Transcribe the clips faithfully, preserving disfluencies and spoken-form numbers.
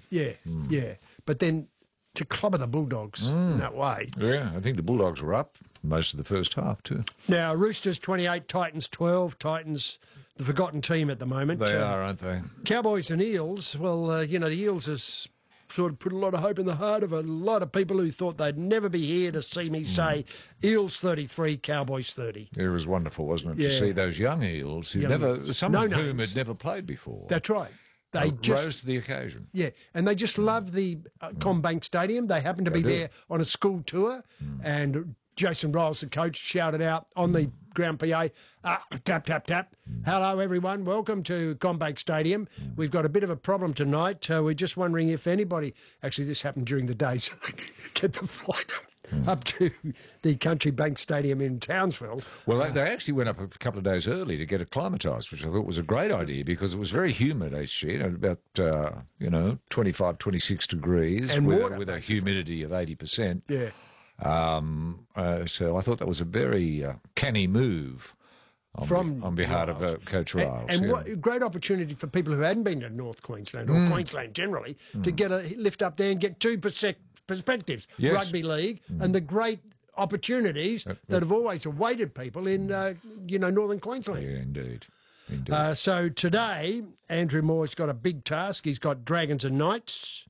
Yeah, mm. yeah. But then to clobber the Bulldogs mm. in that way. Yeah, I think the Bulldogs were up most of the first half too. Now, Roosters twenty-eight, Titans twelve. Titans, the forgotten team at the moment. They uh, are, aren't they? Cowboys and Eels. Well, uh, you know, the Eels has sort of put a lot of hope in the heart of a lot of people who thought they'd never be here to see me mm. say Eels thirty-three, Cowboys thirty. It was wonderful, wasn't it, yeah. to see those young Eels, who young never, eels. some no of whom names. had never played before. That's right. They uh, just rose to the occasion. Yeah, and they just love the uh, CommBank Stadium. They happened to they be do. there on a school tour, mm. and Jason Riles, the coach, shouted out on the ground P A, uh, tap, tap, tap. Mm. Hello, everyone. Welcome to CommBank Stadium. Mm. We've got a bit of a problem tonight. Uh, we're just wondering if anybody... Actually, this happened during the day, so they get the flight mm. up to the Country Bank Stadium in Townsville. Well, uh, they actually went up a couple of days early to get acclimatised, which I thought was a great idea because it was very humid, H G, about, uh, you know, twenty-five, twenty-six degrees and with, water, with a humidity of eighty percent. Yeah. Um, uh, so I thought that was a very uh, canny move on, From be, on behalf Riles. of uh, Coach Riles. And, and yeah. what great opportunity for people who hadn't been to North Queensland or mm. Queensland generally mm. to get a lift up there and get two perse- perspectives. Yes. Rugby league mm. and the great opportunities uh, that have always awaited people in, uh, you know, Northern Queensland. Yeah, indeed. Indeed. Uh, so today, Andrew Moore's got a big task. He's got Dragons and Knights.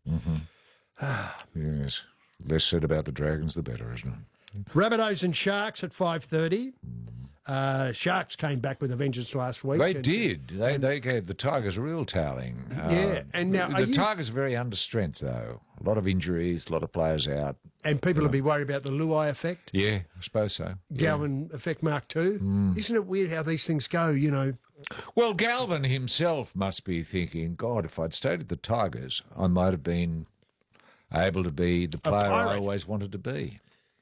Mm-hmm. Yes. Less said about the Dragons, the better, isn't it? Rabbitohs and Sharks at five thirty. Uh, Sharks came back with a vengeance last week. They and, did. They they gave the Tigers a real toweling. Yeah, uh, and now the are you, Tigers are very under strength though. A lot of injuries, a lot of players out. And people you will be worried about the Luai effect. Yeah, I suppose so. Galvin yeah. effect Mark two. Mm. Isn't it weird how these things go? You know. Well, Galvin himself must be thinking, God, if I'd stayed at the Tigers, I might have been able to be the player I always wanted to be.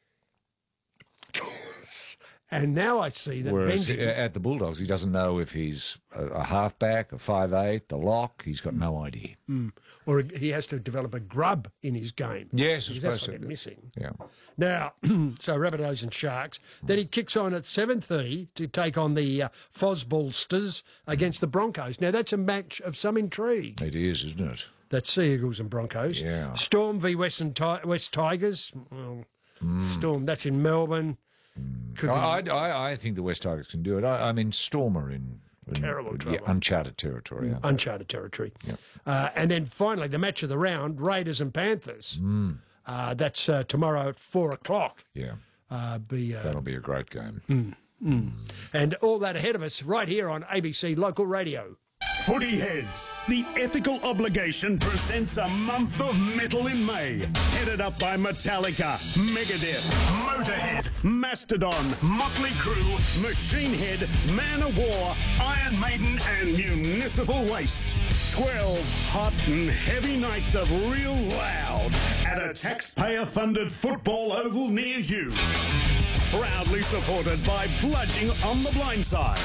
And now I see that Whereas Benji, at the Bulldogs, he doesn't know if he's a, a halfback, a five eight, the lock. He's got no idea. Mm. Or he has to develop a grub in his game. Yes, because I that's suppose what so. missing. Yeah. Now, so Rabbitohs and Sharks. Then he kicks on at seven thirty to take on the uh, Fosballsters against the Broncos. Now, that's a match of some intrigue. It is, isn't it? That's Sea Eagles and Broncos. Yeah. Storm v Western Ti- West Tigers. Well, mm. Storm, that's in Melbourne. Mm. I, I, I think the West Tigers can do it. I, I mean, Storm are in, in terrible trouble. Yeah, uncharted territory. Mm. Uncharted territory. Yep. Uh, and then finally, the match of the round, Raiders and Panthers. Mm. Uh, that's uh, tomorrow at four o'clock. Yeah. Uh, be, uh, That'll be a great game. Mm, mm. And all that ahead of us right here on A B C Local Radio. Footy Heads, the ethical obligation presents a month of metal in May. Headed up by Metallica, Megadeth, Motorhead, Mastodon, Motley Crue, Machine Head, Man of War, Iron Maiden and Municipal Waste. Twelve hot and heavy nights of real loud at a taxpayer-funded football oval near you. Proudly supported by Bludging on the Blindside.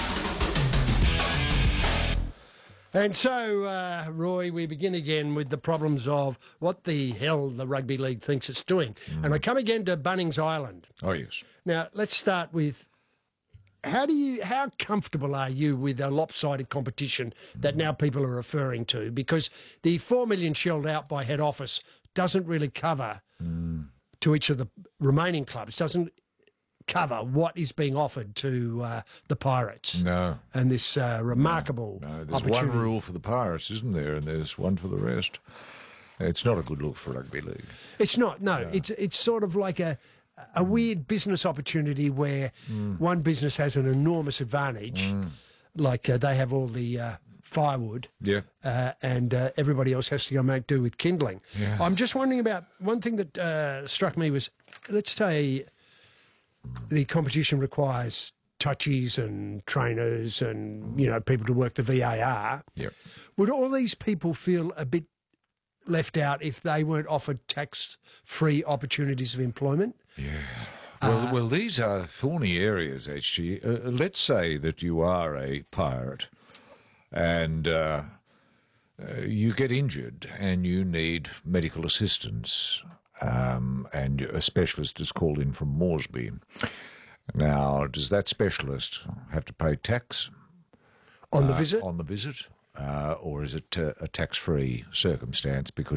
And so, uh, Roy, we begin again with the problems of what the hell the Rugby League thinks it's doing. Mm. And I come again to Bunnings Island. Oh, yes. Now, let's start with, how do you, how comfortable are you with a lopsided competition that now people are referring to? Because the four million shelled out by head office doesn't really cover mm. to each of the remaining clubs, doesn't cover what is being offered to uh, the Pirates. No. And this uh, remarkable no, no. There's opportunity. one rule for the Pirates, isn't there? And there's one for the rest. It's not a good look for rugby league. It's not, no. no. It's it's sort of like a a weird business opportunity where mm. one business has an enormous advantage, mm. like uh, they have all the uh, firewood, yeah, uh, and uh, everybody else has to go make do with kindling. Yeah. I'm just wondering about one thing that uh, struck me was, let's say the competition requires touchies and trainers and, you know, people to work the V A R. Yep. Would all these people feel a bit left out if they weren't offered tax-free opportunities of employment? Yeah. Well, Uh, well, these are thorny areas, H G. Uh, let's say that you are a pirate and uh, uh, you get injured and you need medical assistance, um, and a specialist is called in from Moresby. Now, does that specialist have to pay tax on the uh, visit? On the visit, uh, or is it uh, a tax-free circumstance because